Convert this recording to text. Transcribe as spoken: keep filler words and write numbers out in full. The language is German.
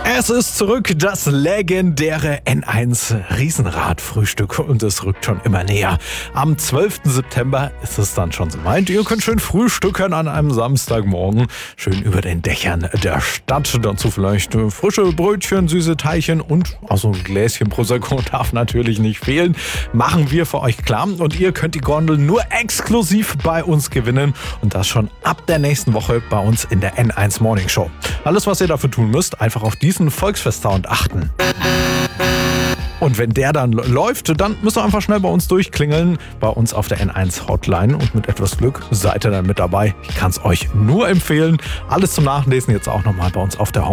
Es ist zurück, das legendäre N eins Riesenrad-Frühstück und es rückt schon immer näher. Am zwölften September ist es dann schon soweit. Ihr könnt schön frühstücken an einem Samstagmorgen, schön über den Dächern der Stadt. Dazu vielleicht frische Brötchen, süße Teilchen und auch so ein Gläschen Prosecco darf natürlich nicht fehlen. Machen wir für euch klar und ihr könnt die Gondel nur exklusiv bei uns gewinnen und das schon ab der nächsten Woche bei uns in der N eins Morning Show. Alles, was ihr dafür tun müsst, einfach auf diesen Volksfest-Sound achten. Und wenn der dann läuft, dann müsst ihr einfach schnell bei uns durchklingeln, bei uns auf der N eins Hotline und mit etwas Glück seid ihr dann mit dabei. Ich kann es euch nur empfehlen. Alles zum Nachlesen jetzt auch nochmal bei uns auf der Homepage.